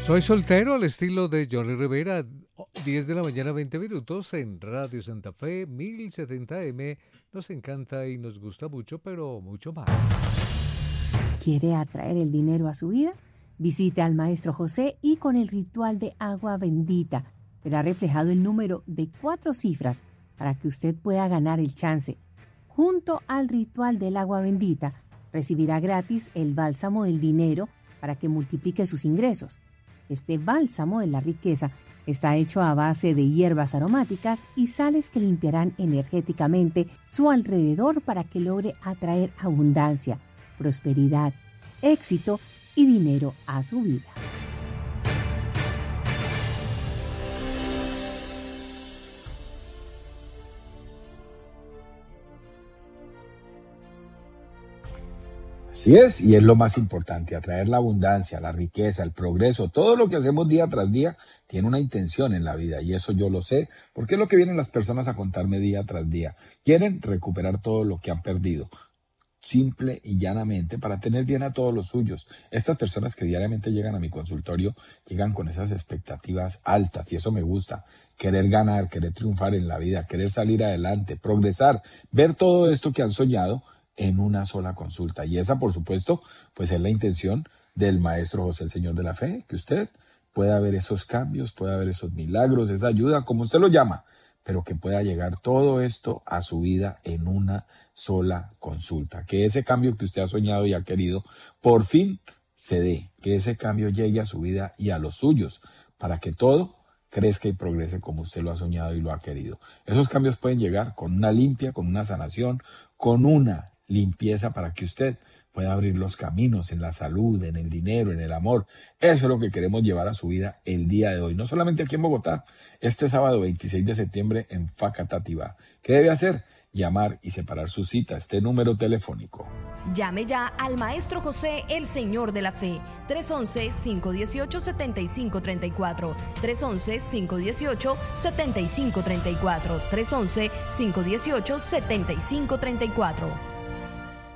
Soy soltero al estilo de Johnny Rivera, 10 de la mañana, 20 minutos en Radio Santa Fe, 1070M. Nos encanta y nos gusta mucho, pero mucho más. ¿Quiere atraer el dinero a su vida? Visite al Maestro José y con el ritual de agua bendita verá reflejado el número de 4 cifras para que usted pueda ganar el chance. Junto al ritual del agua bendita, recibirá gratis el bálsamo del dinero para que multiplique sus ingresos. Este bálsamo de la riqueza está hecho a base de hierbas aromáticas y sales que limpiarán energéticamente su alrededor para que logre atraer abundancia, prosperidad, éxito y dinero a su vida. Así es, y es lo más importante, atraer la abundancia, la riqueza, el progreso, todo lo que hacemos día tras día tiene una intención en la vida, y eso yo lo sé, porque es lo que vienen las personas a contarme día tras día. Quieren recuperar todo lo que han perdido, simple y llanamente, para tener bien a todos los suyos. Estas personas que diariamente llegan a mi consultorio llegan con esas expectativas altas, y eso me gusta. Querer ganar, querer triunfar en la vida, querer salir adelante, progresar, ver todo esto que han soñado en una sola consulta. Y esa, por supuesto, pues es la intención del Maestro José, el Señor de la Fe, que usted pueda ver esos cambios, pueda ver esos milagros, esa ayuda, como usted lo llama, pero que pueda llegar todo esto a su vida en una sola consulta. Que ese cambio que usted ha soñado y ha querido, por fin se dé. Que ese cambio llegue a su vida y a los suyos, para que todo crezca y progrese como usted lo ha soñado y lo ha querido. Esos cambios pueden llegar con una limpia, con una sanación, con una limpieza para que usted pueda abrir los caminos en la salud, en el dinero, en el amor. Eso es lo que queremos llevar a su vida el día de hoy. No solamente aquí en Bogotá, este sábado 26 de septiembre en Facatativá. ¿Qué debe hacer? Llamar y separar su cita. Este número telefónico. Llame ya al Maestro José, el Señor de la Fe. 311-518-7534. 311-518-7534. 311-518-7534.